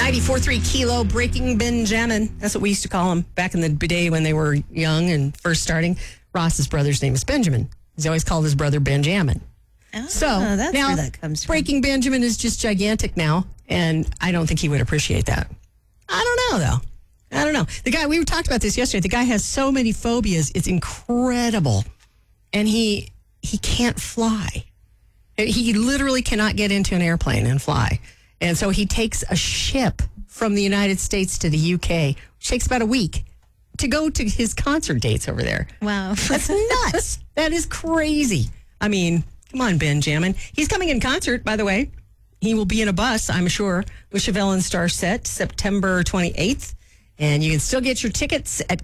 94.3 Kilo, Breaking Benjamin. That's what we used to call him back in the day when they were young and first starting. Ross's brother's name is Benjamin. He's always called his brother Benjamin. Oh, So that's now where that comes from. Breaking Benjamin is just gigantic now, and I don't think he would appreciate that. I don't know, though. I don't know. The guy, we talked about this yesterday. The guy has so many phobias. It's incredible. And he can't fly. He literally cannot get into an airplane and fly. And so he takes a ship from the United States to the UK, which takes about a week, to go to his concert dates over there. Wow. That's nuts. That is crazy. I mean, come on, Benjamin. He's coming in concert, by the way. He will be in a bus, I'm sure, with Chevelle and Starset, September 28th. And you can still get your tickets at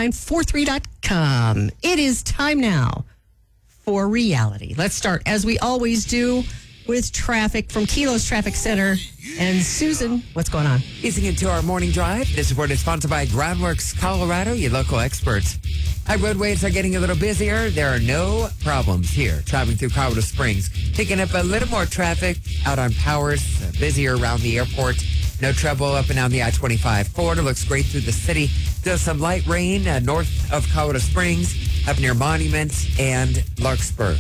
kilo943.com. It is time now for reality. Let's start, as we always do, with traffic from Kilo's Traffic Center. And Susan, what's going on? Easing into our morning drive. This report is sponsored by Groundworks Colorado, your local experts. Our roadways are getting a little busier. There are no problems here. Traveling through Colorado Springs, picking up a little more traffic out on Powers, busier around the airport. No trouble up and down the I-25 corridor. Looks great through the city. Still some light rain north of Colorado Springs, up near Monument and Larkspur.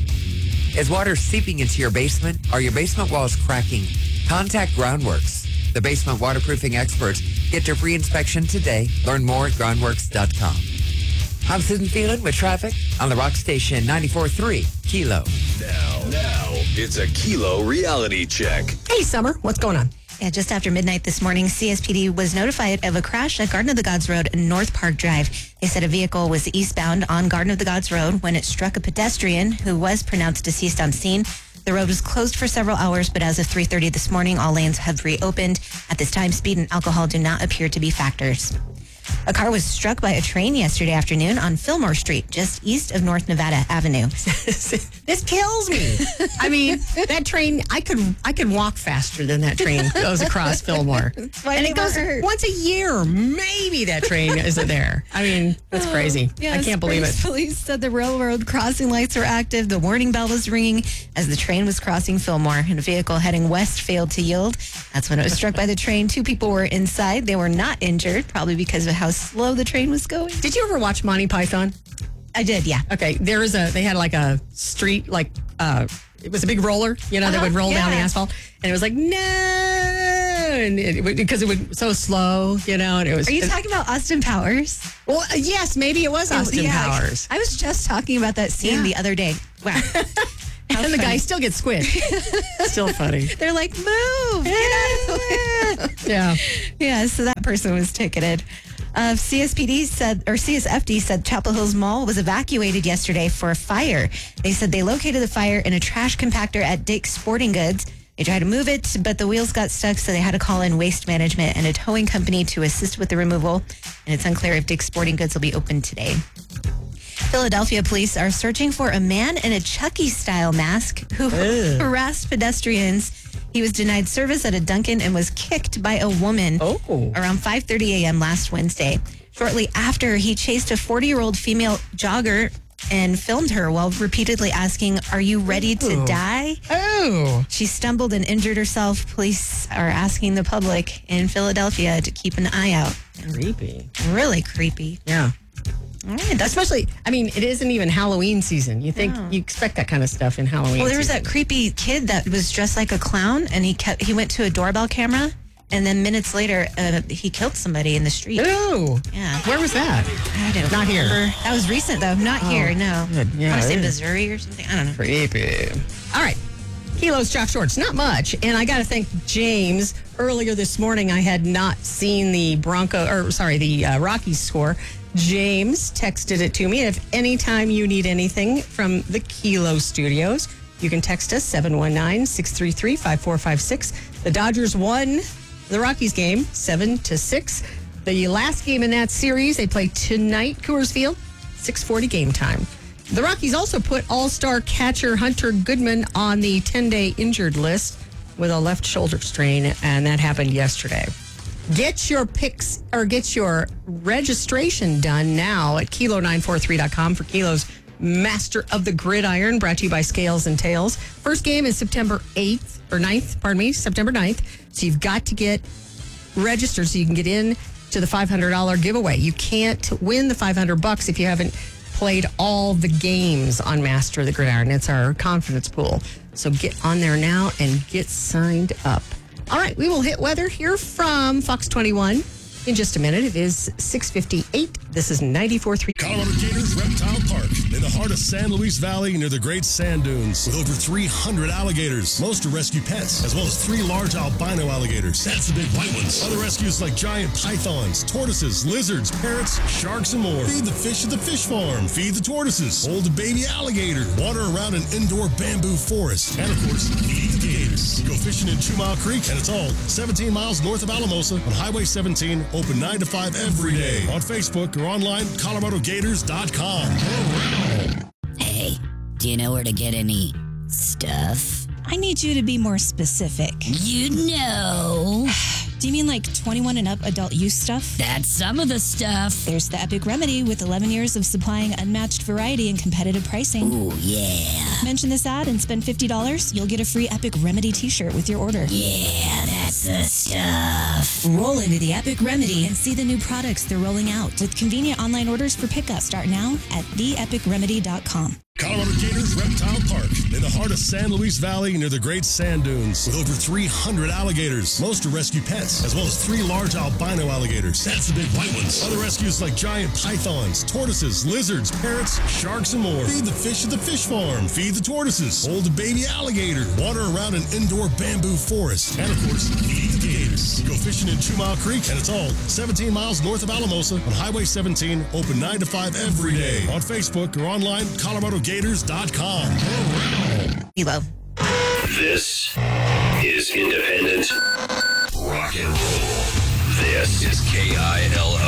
Is water seeping into your basement? Are your basement walls cracking? Contact Groundworks, the basement waterproofing experts. Get your free inspection today. Learn more at groundworks.com. I'm Susan Phelan with traffic on the Rock Station 94.3 Kilo. Now, it's a Kilo reality check. Hey, Summer, what's going on? Yeah, just after midnight this morning, CSPD was notified of a crash at Garden of the Gods Road and North Park Drive. They said a vehicle was eastbound on Garden of the Gods Road when it struck a pedestrian who was pronounced deceased on scene. The road was closed for several hours, but as of 3:30 this morning, all lanes have reopened. At this time, speed and alcohol do not appear to be factors. A car was struck by a train yesterday afternoon on Fillmore Street, just east of North Nevada Avenue. This kills me. I mean, that train, I could walk faster than that train goes across Fillmore. And it goes once a year. Maybe that train isn't there. I mean, that's crazy. Yeah, I can't believe it. Police said the railroad crossing lights were active. The warning bell was ringing as the train was crossing Fillmore, and a vehicle heading west failed to yield. That's when it was struck by the train. 2 people were inside. They were not injured, probably because of how slow the train was going. Did you ever watch Monty Python? I did, yeah. Okay, they had like a street, it was a big roller, that would roll down the asphalt. And it was like, no, because it would so slow, and it was. Are you talking about Austin Powers? Well, yes, maybe it was Austin Powers. I was just talking about that scene the other day. Wow. And the guy still gets squished. Still funny. They're like, move, get out of the way. Yeah. Yeah, so that person was ticketed. CSFD said Chapel Hills Mall was evacuated yesterday for a fire. They said they located the fire in a trash compactor at Dick's Sporting Goods. They tried to move it, but the wheels got stuck, so they had to call in Waste Management and a towing company to assist with the removal. And it's unclear if Dick's Sporting Goods will be open today. Philadelphia police are searching for a man in a Chucky-style mask who harassed pedestrians. He was denied service at a Dunkin' and was kicked by a woman around 5:30 a.m. last Wednesday. Shortly after, he chased a 40-year-old female jogger and filmed her while repeatedly asking, "Are you ready to die?" Oh. She stumbled and injured herself. Police are asking the public in Philadelphia to keep an eye out. Creepy. Really creepy. Yeah. All right, Especially, it isn't even Halloween season. You think you expect that kind of stuff in Halloween. Well, there was that creepy kid that was dressed like a clown, and he went to a doorbell camera, and then minutes later, he killed somebody in the street. Oh, Yeah. where was that? I don't Not here. remember. That was recent, though. Not here, no. good. Yeah, I want to say it is. Missouri or something. I don't know. Creepy. All right. Kilos, Jock Shorts. Not much. And I got to thank James. Earlier this morning, I had not seen the Rockies score. James texted it to me. If anytime you need anything from the Kilo Studios, you can text us 719-633-5456. The Dodgers won the Rockies game 7-6. The last game in that series, they play tonight, Coors Field, 6:40 game time. The Rockies also put all-star catcher Hunter Goodman on the 10-day injured list with a left shoulder strain, and that happened yesterday. Get your picks or get your registration done now at kilo943.com for Kilo's Master of the Gridiron, brought to you by Scales and Tails. First game is September 9th. So you've got to get registered so you can get in to the $500 giveaway. You can't win the $500 if you haven't played all the games on Master of the Gridiron. It's our confidence pool. So get on there now and get signed up. All right, we will hit weather here from Fox 21 in just a minute. It is 6:58. This is 94.3. Colorado Gators Reptile Park in the heart of San Luis Valley near the Great Sand Dunes with over 300 alligators. Most are rescue pets, as well as 3 large albino alligators. That's the big white ones. Other rescues like giant pythons, tortoises, lizards, parrots, sharks, and more. Feed the fish at the fish farm. Feed the tortoises. Hold a baby alligator. Water around an indoor bamboo forest. And of course, feed the gators. Go fishing in 2 Mile Creek, and it's all 17 miles north of Alamosa on Highway 17, open 9 to 5 every day. On Facebook or online, ColoradoGators.com. Hey, do you know where to get any stuff? I need you to be more specific. You know. Do you mean like 21 and up adult use stuff? That's some of the stuff. There's the Epic Remedy with 11 years of supplying unmatched variety and competitive pricing. Ooh, yeah. Mention this ad and spend $50. You'll get a free Epic Remedy t-shirt with your order. Yeah, that's the stuff. Roll into the Epic Remedy and see the new products they're rolling out with convenient online orders for pickup. Start now at theepicremedy.com. Colorado Gators Reptile Park in the heart of San Luis Valley near the Great Sand Dunes with over 300 alligators. Most are rescue pets, as well as 3 large albino alligators. That's the big white ones. Other rescues like giant pythons, tortoises, lizards, parrots, sharks, and more. Feed the fish at the fish farm. Feed the tortoises. Hold a baby alligator. Water around an indoor bamboo forest. And of course, feed the gators. Go fishing in 2 Mile Creek, and it's all 17 miles north of Alamosa on Highway 17, open 9 to 5 every day. On Facebook or online, ColoradoGators.com. Elo. This is independent rock and roll. This is KILO.